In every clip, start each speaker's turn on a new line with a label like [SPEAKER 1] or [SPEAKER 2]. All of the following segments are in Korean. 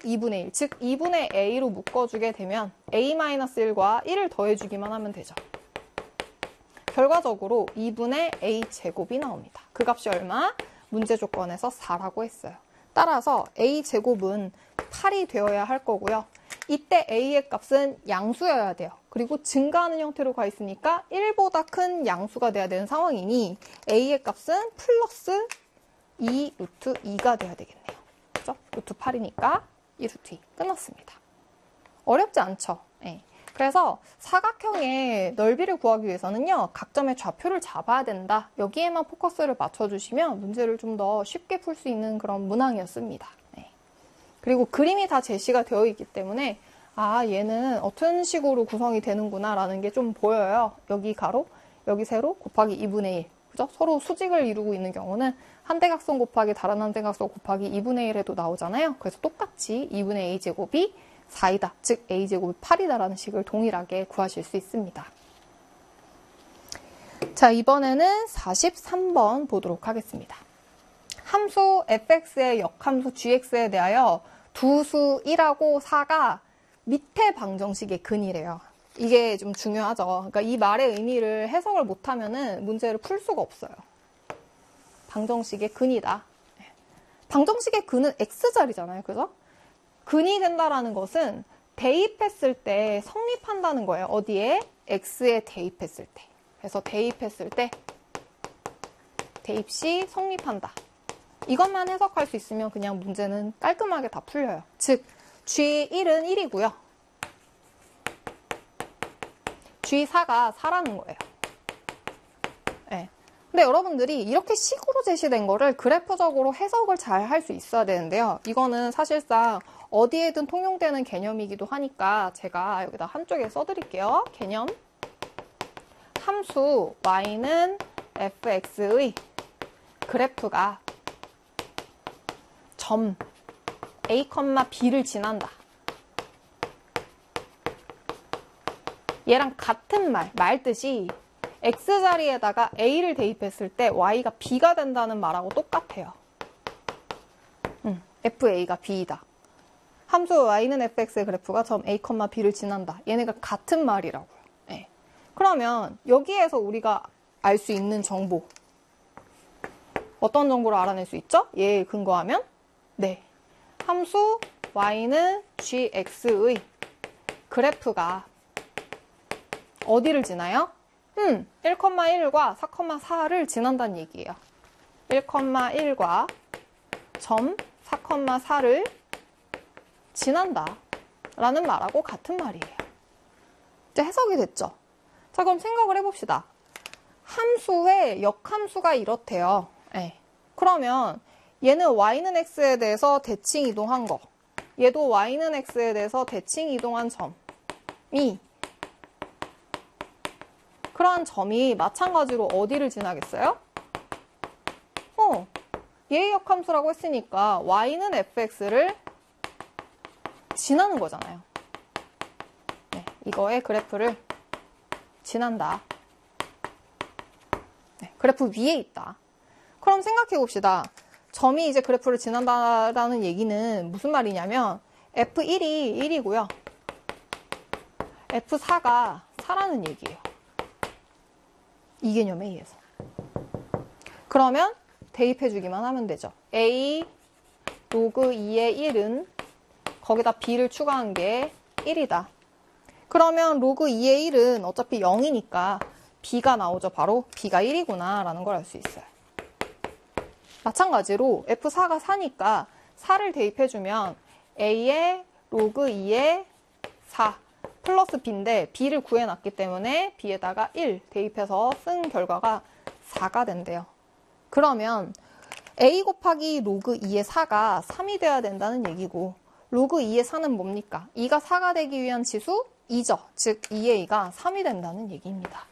[SPEAKER 1] 2분의 1, 즉 2분의 a로 묶어주게 되면 a-1과 1을 더해주기만 하면 되죠. 결과적으로 2분의 a제곱이 나옵니다. 그 값이 얼마? 문제 조건에서 4라고 했어요. 따라서 a제곱은 8이 되어야 할 거고요. 이때 a의 값은 양수여야 돼요. 그리고 증가하는 형태로 가 있으니까 1보다 큰 양수가 돼야 되는 상황이니 a의 값은 플러스 2 루트 2가 돼야 되겠네요. 그죠? 루트 8이니까 2 루트 2. 끝났습니다. 어렵지 않죠? 네. 그래서 사각형의 넓이를 구하기 위해서는요, 각 점의 좌표를 잡아야 된다. 여기에만 포커스를 맞춰주시면 문제를 좀 더 쉽게 풀 수 있는 그런 문항이었습니다. 네. 그리고 그림이 다 제시가 되어 있기 때문에 아, 얘는 어떤 식으로 구성이 되는구나 라는 게 좀 보여요. 여기 가로, 여기 세로 곱하기 2분의 1. 그죠? 서로 수직을 이루고 있는 경우는 한 대각선 곱하기 다른 한 대각선 곱하기 2분의 1 해도 나오잖아요. 그래서 똑같이 2분의 a제곱이 4이다. 즉 a제곱이 8이다라는 식을 동일하게 구하실 수 있습니다. 자, 이번에는 43번 보도록 하겠습니다. 함수 fx의 역함수 gx에 대하여 두 수 1하고 4가 밑에 방정식의 근이래요. 이게 좀 중요하죠. 그러니까 이 말의 의미를 해석을 못하면은 문제를 풀 수가 없어요. 방정식의 근이다. 방정식의 근은 x자리잖아요. 그죠? 근이 된다라는 것은 대입했을 때 성립한다는 거예요. 어디에? x에 대입했을 때. 그래서 대입했을 때 대입 시 성립한다. 이것만 해석할 수 있으면 그냥 문제는 깔끔하게 다 풀려요. 즉 G1은 1이고요. G4가 4라는 거예요. 네. 근데 여러분들이 이렇게 식으로 제시된 거를 그래프적으로 해석을 잘 할 수 있어야 되는데요. 이거는 사실상 어디에든 통용되는 개념이기도 하니까 제가 여기다 한쪽에 써드릴게요. 개념. 함수 y는 fx의 그래프가 점 a, b를 지난다. 얘랑 같은 말 뜻이 x자리에다가 a를 대입했을 때 y가 b가 된다는 말하고 똑같아요. fa가 b이다. 함수 y는 fx의 그래프가 점 a, b를 지난다. 얘네가 같은 말이라고요. 네. 그러면 여기에서 우리가 알 수 있는 정보, 어떤 정보를 알아낼 수 있죠? 얘에 근거하면 네, 함수 y는 gx의 그래프가 어디를 지나요? 1,1과 4,4를 지난다는 얘기예요. 1,1과 점 4,4를 지난다 라는 말하고 같은 말이에요. 이제 해석이 됐죠? 자, 그럼 생각을 해봅시다. 함수의 역함수가 이렇대요. 네. 그러면 얘는 y는 x에 대해서 대칭 이동한 거, 얘도 y는 x에 대해서 대칭 이동한 점이, 그러한 점이 마찬가지로 어디를 지나겠어요? 얘의 역함수라고 했으니까 y는 fx를 지나는 거잖아요. 네, 이거의 그래프를 지난다. 네, 그래프 위에 있다. 그럼 생각해 봅시다. 점이 이제 그래프를 지난다라는 얘기는 무슨 말이냐면 F1이 1이고요. F4가 4라는 얘기예요. 이 개념에 의해서. 그러면 대입해주기만 하면 되죠. A 로그 2의 1은 거기다 B를 추가한 게 1이다. 그러면 로그 2의 1은 어차피 0이니까 B가 나오죠. 바로 B가 1이구나 라는 걸 알 수 있어요. 마찬가지로 F4가 4니까 4를 대입해주면 A의 로그 2의 4 플러스 B인데 B를 구해놨기 때문에 B에다가 1 대입해서 쓴 결과가 4가 된대요. 그러면 A 곱하기 로그 2의 4가 3이 돼야 된다는 얘기고, 로그 2의 4는 뭡니까? 2가 4가 되기 위한 지수 2죠. 즉 2A가 3이 된다는 얘기입니다.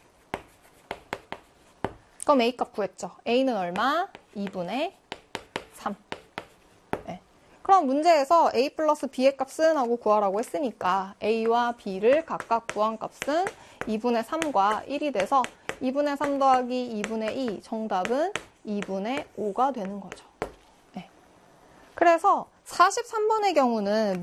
[SPEAKER 1] 그럼 A 값 구했죠. A는 얼마? 2분의 3. 네. 그럼 문제에서 A 플러스 B의 값은 하고 구하라고 했으니까 A와 B를 각각 구한 값은 2분의 3과 1이 돼서 2분의 3 더하기 2분의 2, 정답은 2분의 5가 되는 거죠. 네. 그래서 43번의 경우는